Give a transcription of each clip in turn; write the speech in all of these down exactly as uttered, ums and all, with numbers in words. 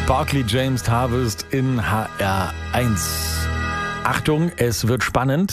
Barclay James Harvest in H R eins. Achtung, es wird spannend.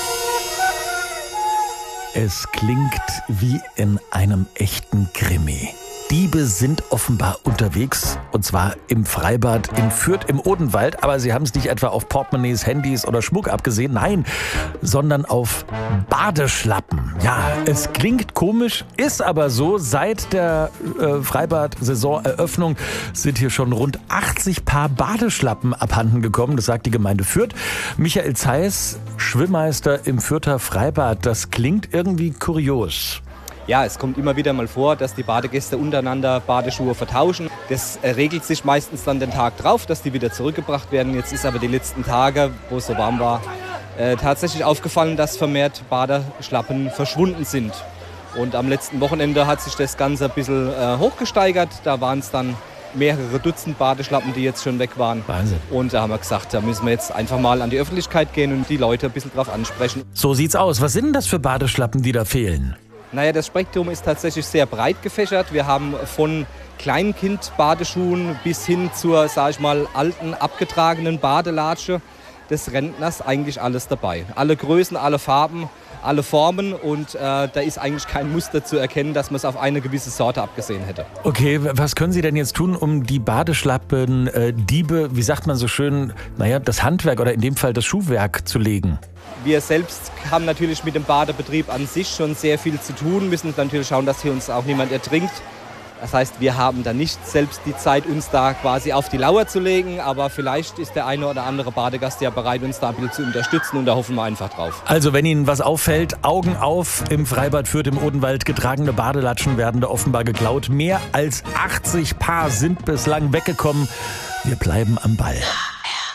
Es klingt wie in einem echten Krimi. Diebe sind offenbar unterwegs, und zwar im Freibad in Fürth im Odenwald. Aber sie haben es nicht etwa auf Portemonnaies, Handys oder Schmuck abgesehen, nein, sondern auf Badeschlappen. Ja, es klingt komisch, ist aber so. Seit der äh, Freibad-Saisoneröffnung sind hier schon rund achtzig Paar Badeschlappen abhanden gekommen. Das sagt die Gemeinde Fürth. Michael Zeiss, Schwimmmeister im Fürther Freibad. Das klingt irgendwie kurios. Ja, es kommt immer wieder mal vor, dass die Badegäste untereinander Badeschuhe vertauschen. Das regelt sich meistens dann den Tag drauf, dass die wieder zurückgebracht werden. Jetzt ist aber die letzten Tage, wo es so warm war, äh, tatsächlich aufgefallen, dass vermehrt Badeschlappen verschwunden sind. Und am letzten Wochenende hat sich das Ganze ein bisschen äh, hochgesteigert. Da waren es dann mehrere Dutzend Badeschlappen, die jetzt schon weg waren. Wahnsinn. Und da haben wir gesagt, da müssen wir jetzt einfach mal an die Öffentlichkeit gehen und die Leute ein bisschen drauf ansprechen. So sieht's aus. Was sind denn das für Badeschlappen, die da fehlen? Naja, das Spektrum ist tatsächlich sehr breit gefächert. Wir haben von Kleinkind-Badeschuhen bis hin zur, sag ich mal, alten, abgetragenen Badelatsche des Rentners eigentlich alles dabei. Alle Größen, alle Farben, alle Formen und äh, da ist eigentlich kein Muster zu erkennen, dass man es auf eine gewisse Sorte abgesehen hätte. Okay, was können Sie denn jetzt tun, um die Badeschlappen, äh, Diebe, wie sagt man so schön, naja, das Handwerk oder in dem Fall das Schuhwerk zu legen? Wir selbst haben natürlich mit dem Badebetrieb an sich schon sehr viel zu tun, müssen natürlich schauen, dass hier uns auch niemand ertrinkt. Das heißt, wir haben da nicht selbst die Zeit, uns da quasi auf die Lauer zu legen, aber vielleicht ist der eine oder andere Badegast ja bereit, uns da ein bisschen zu unterstützen und da hoffen wir einfach drauf. Also wenn Ihnen was auffällt, Augen auf, im Freibad Fürth im Odenwald getragene Badelatschen werden da offenbar geklaut. Mehr als achtzig Paar sind bislang weggekommen. Wir bleiben am Ball.